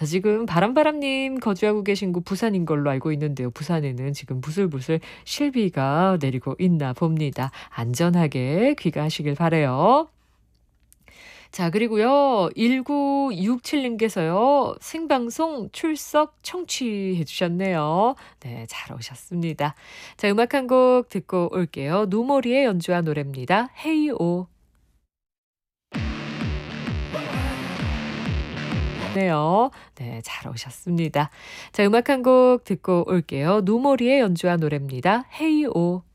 자, 지금 바람바람님 거주하고 계신 곳 부산인 걸로 알고 있는데요. 부산에는 지금 부슬부슬 실비가 내리고 있나 봅니다. 안전하게 귀가하시길 바라요. 자, 그리고요. 1967님께서요. 생방송 출석 청취해 주셨네요. 네, 잘 오셨습니다. 자, 음악 한 곡 듣고 올게요. 노모리의 연주한 노래입니다. 헤이오. 네요. 네, 잘 오셨습니다. 자, 음악 한 곡 듣고 올게요. 노모리의 연주한 노래입니다. 헤이오.